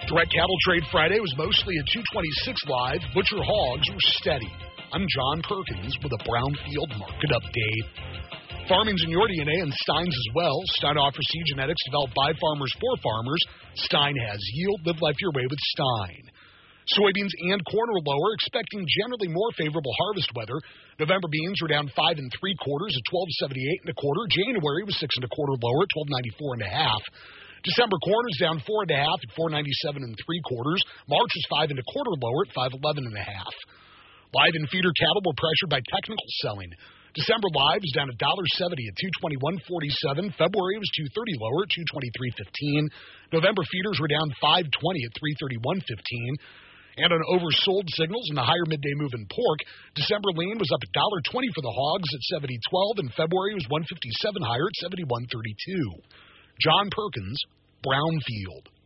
Direct Cattle Trade Friday was mostly at 226 live. Butcher hogs were steady. I'm John Perkins with a Brownfield market update. Farming's in your DNA and Stein's as well. Stein offers seed genetics developed by farmers for farmers. Stein has yield. Live life your way with Stein. Soybeans and corn are lower, expecting generally more favorable harvest weather. November beans were down 5 3/4 at 12.78 1/4. January was 6 1/4 lower at 12.94 1/2. December corn is down 4 1/2 at 4.97 3/4. March was 5 1/4 lower at 5.11 1/2. Live and feeder cattle were pressured by technical selling. December live is down $1.70 at 221.47. February was 2.30 lower at 223.15. November feeders were down 5.20 at 331.15. And on oversold signals and the higher midday move in pork, December lean was up $1.20 for the hogs at 70.12, and February was 157 higher at 71.32. John Perkins, Brownfield.